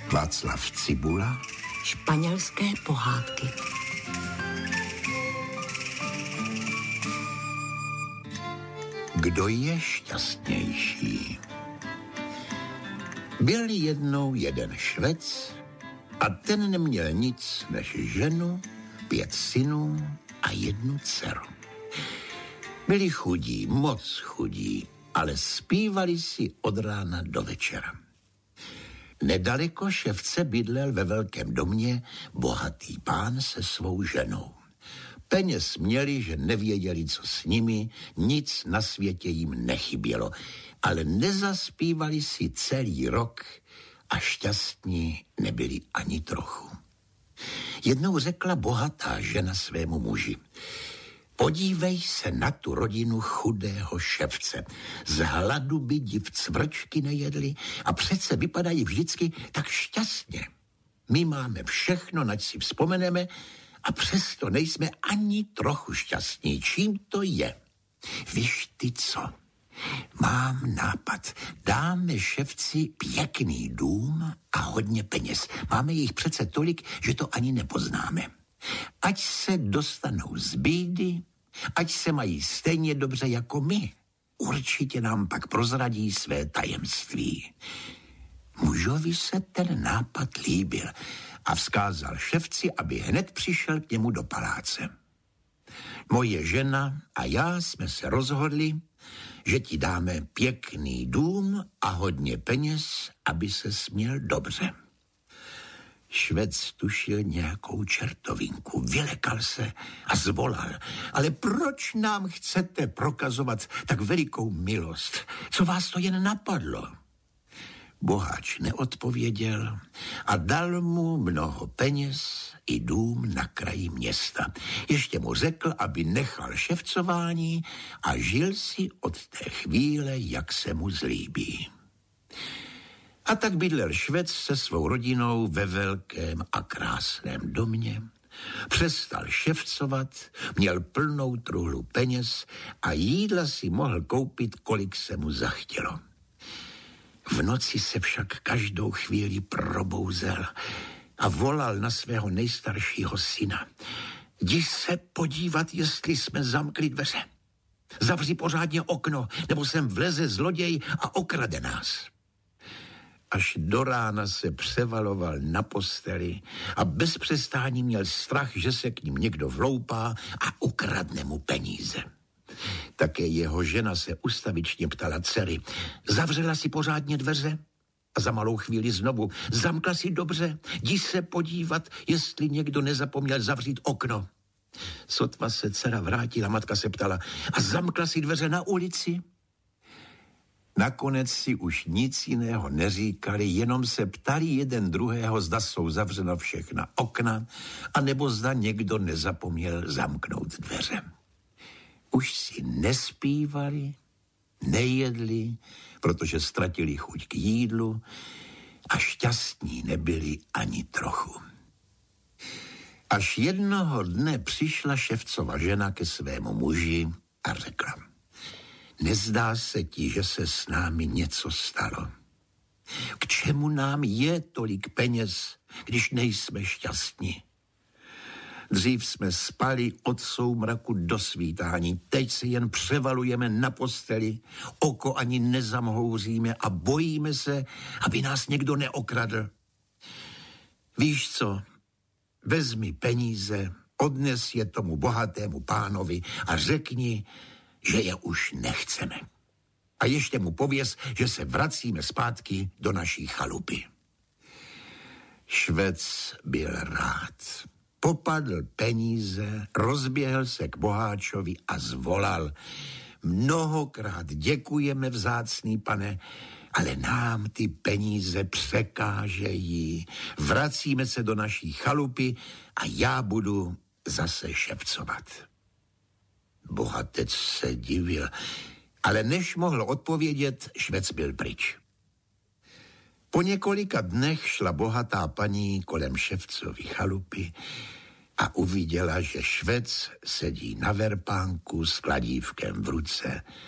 Václav Cibula. Španělské pohádky. Kdo je šťastnější? Byl jednou jeden Švec a ten neměl nic než ženu, 5 synů a 1 dceru. Byli chudí, moc chudí, ale zpívali si od rána do večera. Nedaleko Ševce bydlel ve velkém domě bohatý pán se svou ženou. Peněz měli, že nevěděli, co s nimi, nic na světě jim nechybělo, ale nezaspívali si celý rok a šťastní nebyli ani trochu. Jednou řekla bohatá žena svému muži: podívej se na tu rodinu chudého Ševce. Z hladu by div cvrčky nejedli a přece vypadají vždycky tak šťastně. My máme všechno, nač si vzpomeneme, a přesto nejsme ani trochu šťastní. Čím to je? Víš ty co? Mám nápad. Dáme Ševci pěkný dům a hodně peněz. Máme jich přece tolik, že to ani nepoznáme. Ať se dostanou z bídy, ať se mají stejně dobře jako my. Určitě nám pak prozradí své tajemství. Mužovi se ten nápad líbil a vzkázal Ševci, aby hned přišel k němu do paláce. Moje žena a já jsme se rozhodli, že ti dáme pěkný dům a hodně peněz, aby se směl dobře. Švec tušil nějakou čertovinku, vylekal se a zvolal: ale proč nám chcete prokazovat tak velikou milost? Co vás to jen napadlo? Boháč neodpověděl a dal mu mnoho peněz i dům na kraji města. Ještě mu řekl, aby nechal ševcování a žil si od té chvíle, jak se mu zlíbí. A tak bydlel Švec se svou rodinou ve velkém a krásném domě. Přestal ševcovat, měl plnou truhlu peněz a jídla si mohl koupit, kolik se mu zachtělo. V noci se však každou chvíli probouzel a volal na svého nejstaršího syna: jdi se podívat, jestli jsme zamkli dveře. Zavři pořádně okno, nebo sem vleze zloděj a okrade nás. Až do rána se převaloval na posteli a bez přestání měl strach, že se k ním někdo vloupá a ukradne mu peníze. Také jeho žena se ustavičně ptala dcery: zavřela si pořádně dveře? A za malou chvíli znovu: zamkla si dobře, jdi se podívat, jestli někdo nezapomněl zavřít okno. Sotva se dcera vrátila, matka se ptala: a zamkla si dveře na ulici? Nakonec si už nic jiného neříkali, jenom se ptali jeden druhého, zda jsou zavřena všechna okna, anebo zda někdo nezapomněl zamknout dveře. Už si nespívali, nejedli, protože ztratili chuť k jídlu a šťastní nebyli ani trochu. Až jednoho dne přišla Ševcova žena ke svému muži a řekla: nezdá se ti, že se s námi něco stalo? K čemu nám je tolik peněz, když nejsme šťastní? Dřív jsme spali od soumraku do svítání, teď se jen převalujeme na posteli, oko ani nezamhouříme a bojíme se, aby nás někdo neokradl. Víš co, vezmi peníze, odnes je tomu bohatému pánovi a řekni, že je už nechceme. A ještě mu pověz, že se vracíme zpátky do naší chalupy. Švec byl rád. Popadl peníze, rozběhl se k boháčovi a zvolal: mnohokrát děkujeme, vzácný pane, ale nám ty peníze překážejí. Vracíme se do naší chalupy a já budu zase ševcovat. Bohatec se divil, ale než mohl odpovědět, Švec byl pryč. Po několika dnech šla bohatá paní kolem Ševcovy chalupy a uviděla, že Švec sedí na verpánku s kladívkem v ruce